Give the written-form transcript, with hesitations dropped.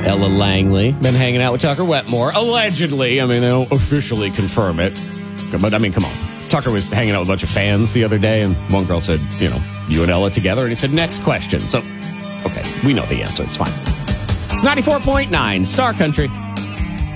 Ella Langley been hanging out with Tucker Wetmore. Allegedly. I mean, they don't officially confirm it. But, I mean, come on. Tucker was hanging out with a bunch of fans the other day, and one girl said, you and Ella together. And he said, next question. So, okay, we know the answer. It's fine. It's 94.9 Star Country.